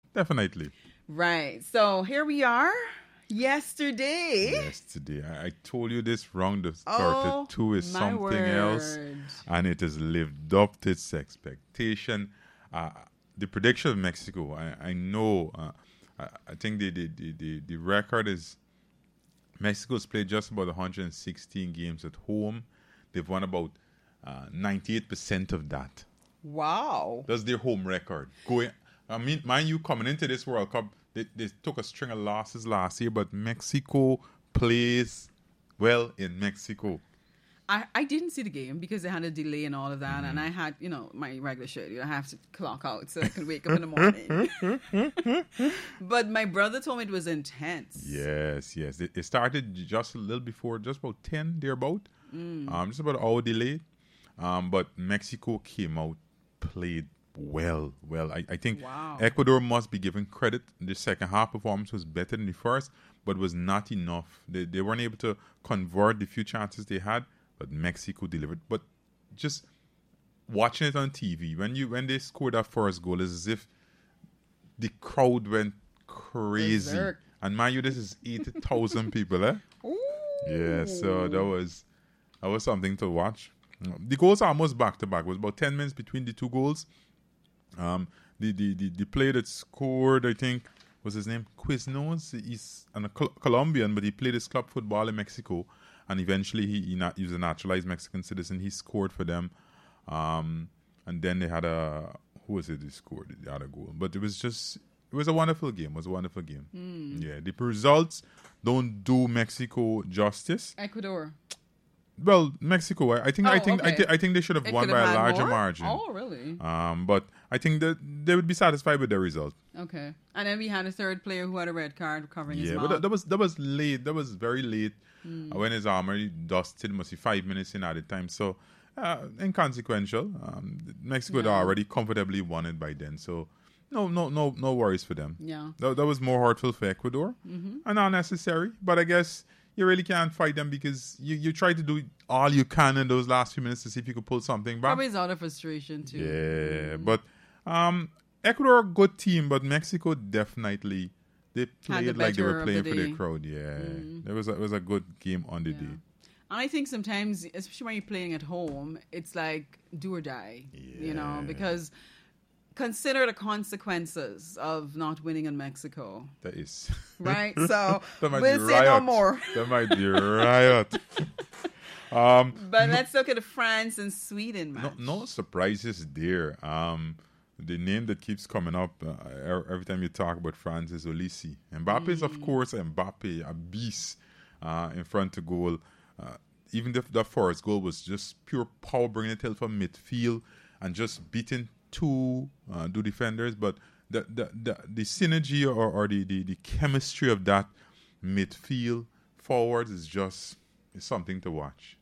Definitely. Right. So here we are. Yesterday. I told you this round of Oh, 32 is my something else, word. and it has lived up to its expectation. The prediction of Mexico, I know, I think the record is Mexico's played just about 116 games at home. They've won about 98% of that. Wow. That's their home record. Mind you, coming into this World Cup, they took a string of losses last year, but Mexico plays well in Mexico. I didn't see the game because they had a delay and all of that, and I had, my regular schedule. I have to clock out so I can wake up in the morning. But my brother told me it was intense. Yes. It started just a little before, just about 10, thereabout. Just about an hour delayed. But Mexico came out, played well. I think Ecuador must be given credit. The second half performance was better than the first, but was not enough. They weren't able to convert the few chances they had, but Mexico delivered. But just watching it on TV, when they scored that first goal, it's as if the crowd went crazy. Berserk. And mind you, this is 80,000 people, eh? Ooh. Yeah, so that was something to watch. The goals are almost back to back. It was about 10 minutes between the two goals. The player that scored, I think, was his name Quiznos. He's a Colombian, but he played his club football in Mexico, and eventually he was a naturalized Mexican citizen. He scored for them, and then they had who was it? Who scored the other goal? But it was a wonderful game. It was a wonderful game. Yeah, the results don't do Mexico justice. Ecuador. Well, Mexico. I think they should have won by a larger margin. Oh, really? But I think that they would be satisfied with the result. Okay. And then we had a third player who had a red card covering his mouth. Yeah, but that was late. That was very late. When his arm already dusted, must be 5 minutes in at the time. So inconsequential. Mexico had already comfortably won it by then. So no worries for them. Yeah. That was more hurtful for Ecuador and unnecessary. But I guess you really can't fight them because you try to do all you can in those last few minutes to see if you could pull something back. Probably it's out of frustration too. Yeah, but Ecuador a good team, but Mexico definitely they played like they were playing for the crowd. Yeah, it was a good game on the day. And I think sometimes, especially when you're playing at home, it's like do or die. Because consider the consequences of not winning in Mexico. That is right. So we'll say no more. That might be a riot. But let's look at France and Sweden match. No surprises there. The name that keeps coming up every time you talk about France is Olise. Mbappe is, of course, a beast in front of goal. Even the first goal was just pure power, bringing it from midfield and just beating two defenders. But the synergy or the chemistry of that midfield forwards is something to watch.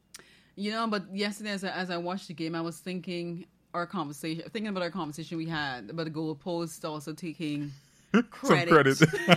But yesterday as I watched the game, I was thinking about our conversation we had about the goalpost also taking credit. Some credit.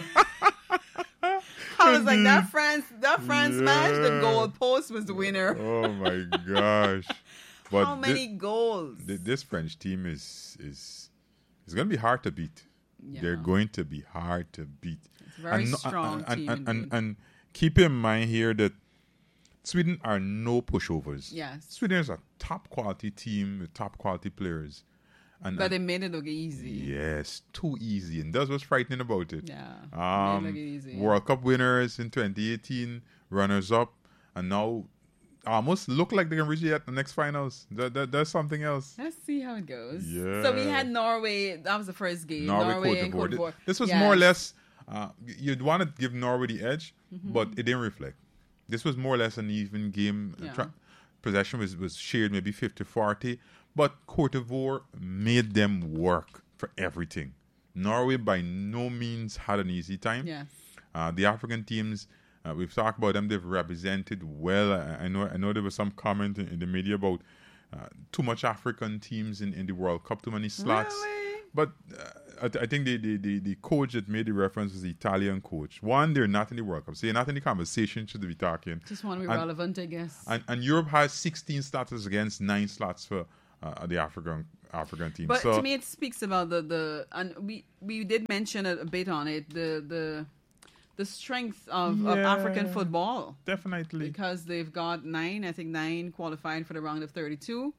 I was like, that France match, the goalpost was the winner. Oh my gosh. But how many goals? This French team is going to be hard to beat. Yeah. They're going to be hard to beat. It's a very strong team. And keep in mind here that Sweden are no pushovers. Yes. Sweden is a top quality team with top quality players. But they made it look easy. Yes, too easy. And that's what's frightening about it. Yeah. Made it look easy. World Cup winners in 2018, runners up, and now almost look like they can reach the next finals. That's something else. Let's see how it goes. Yeah. So we had Norway. That was the first game. Norway and Cote d'Ivoire. This was more or less, you'd want to give Norway the edge, but it didn't reflect. This was more or less an even game. Yeah. Possession was shared maybe 50-40, but Cote d'Ivoire made them work for everything. Norway by no means had an easy time. Yes. The African teams, we've talked about them, they've represented well. I know there was some comment in the media about too much African teams in the World Cup, too many slots. Really? But I think the coach that made the reference was the Italian coach. One, they're not in the World Cup, so you're not in the conversation, should be talking. Just want to be relevant, I guess. And Europe has 16 slots against 9 slots for the African team. But so, to me, it speaks about and we did mention a bit on it, the strength of African football. Definitely. Because they've got 9 qualified for the round of 32.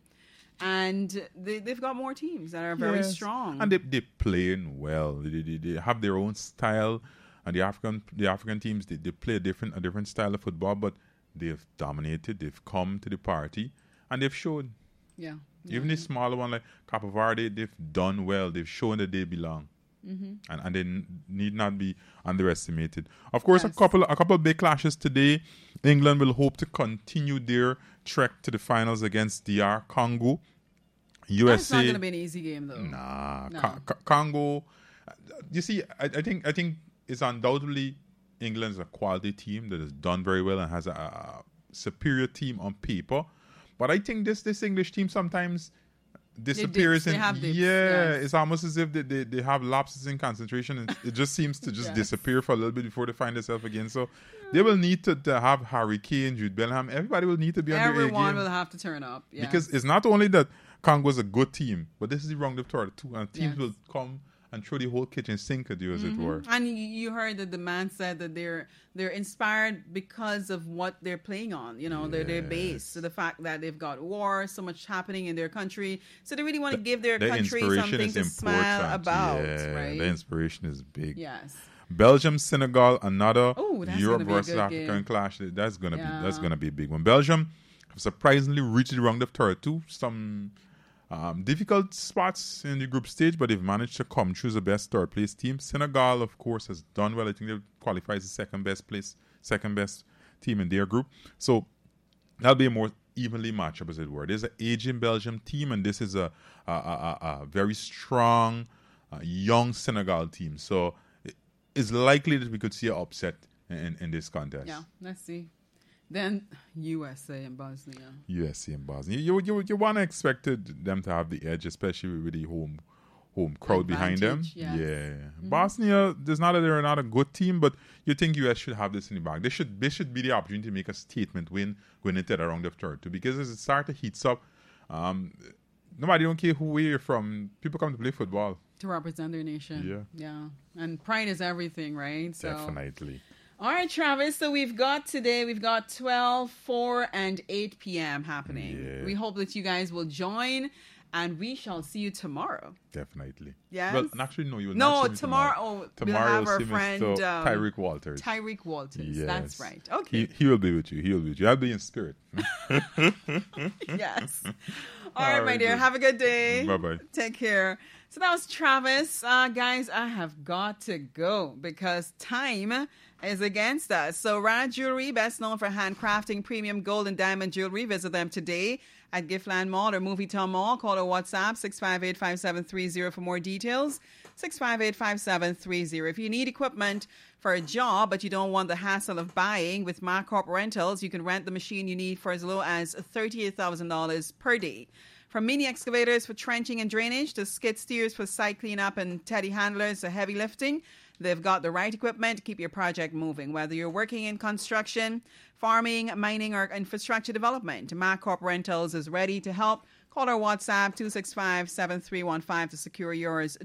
And they've got more teams that are very strong. And they're playing well. They have their own style. And the African teams, they play a different style of football, but they've dominated. They've come to the party. And they've shown. Yeah. Even the smaller one like Cape Verde, they've done well. They've shown that they belong. Mm-hmm. And they need not be underestimated. Of course, a couple of big clashes today. England will hope to continue their trek to the finals against DR Congo. USA. It's not going to be an easy game, though. Nah. No. Congo. You see, I think it's undoubtedly England's a quality team that has done very well and has a superior team on paper. But I think this English team sometimes disappears. It's almost as if they have lapses in concentration, and it just seems to just disappear for a little bit before they find themselves again. So they will need to have Harry Kane, Jude Bellingham. Everybody will need to be on their A game. Everyone will have to turn up. Yes. Because it's not only that Congo is a good team, but this is the round of 32, and teams will come and throw the whole kitchen sink at you, as it were. And you heard that the man said that they're inspired because of what they're playing on. You know, their base. So the fact that they've got war, so much happening in their country. So they really want to give their country something to smile about. Right? The inspiration is big. Yes. Belgium, Senegal, another Europe versus African clash. That's gonna be a big one. Belgium have surprisingly reached the round of 32. Some difficult spots in the group stage, but they've managed to come through as the best third place team. Senegal, of course, has done well. I think they've qualified as the second best team in their group. So that'll be a more evenly matchup, as it were. There's an aging Belgium team, and this is a very strong young Senegal team. So it's likely that we could see an upset in this contest. Yeah, let's see. Then USA and Bosnia. You want to expect them to have the edge, especially with the home crowd behind them. Yes. Yeah. Mm-hmm. Bosnia, there's not that they're not a good team, but you think US should have this in the bag. This should be the opportunity to make a statement win going into the round of 32, because as it starts to heat up, nobody don't care who you're from. People come to play football. To represent their nation. Yeah. And pride is everything, right? So. Definitely. All right, Travis. So we've got 12, 4, and 8 p.m. happening. Yeah. We hope that you guys will join, and we shall see you tomorrow. Definitely. Yes. Well, actually, no, you will not see me tomorrow. Tomorrow we'll have our friend Tyreek Walters. Tyreek Walters. Yes. That's right. Okay. He will be with you. I'll be in spirit. Yes. All right, my dear. Have a good day. Bye-bye. Take care. So that was Travis. Guys, I have got to go because time is against us. So Rana Jewelry, best known for handcrafting premium gold and diamond jewelry. Visit them today at Giftland Mall or Movietown Mall. Call or WhatsApp 658-5730 for more details. 658-5730. If you need equipment for a job but you don't want the hassle of buying, with MacCorp Rentals, you can rent the machine you need for as low as $38,000 per day. From mini excavators for trenching and drainage to skid steers for site cleanup and teddy handlers for heavy lifting, they've got the right equipment to keep your project moving. Whether you're working in construction, farming, mining, or infrastructure development, MacCorp Rentals is ready to help. Call our WhatsApp 265-7315 to secure yours.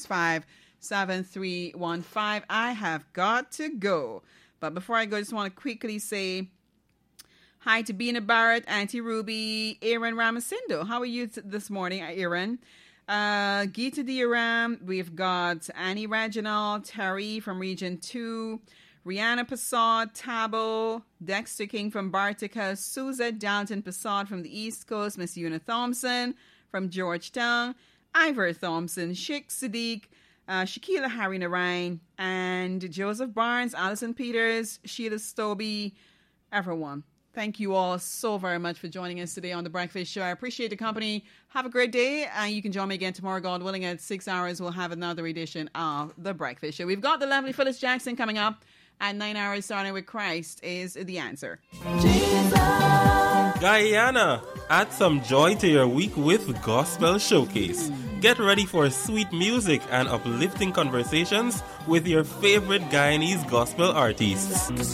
265-7315. I have got to go. But before I go, I just want to quickly say hi to Bina Barrett, Auntie Ruby, Aaron Ramasindo. How are you this morning, Aaron? Gita Dioram. We've got Annie Reginald, Terry from Region 2, Rihanna Passad, Tabo, Dexter King from Bartica, Suzette Dalton Passad from the East Coast, Miss Una Thompson from Georgetown, Ivor Thompson, Sheikh Sadiq, Shakila Harry Narain, and Joseph Barnes, Alison Peters, Sheila Stobie, everyone. Thank you all so very much for joining us today on The Breakfast Show. I appreciate the company. Have a great day. You can join me again tomorrow, God willing, at 6 hours. We'll have another edition of The Breakfast Show. We've got the lovely Phyllis Jackson coming up at 9 hours, starting with Christ is the Answer. Jesus. Guyana, add some joy to your week with Gospel Showcase. Get ready for sweet music and uplifting conversations with your favorite Guyanese gospel artists.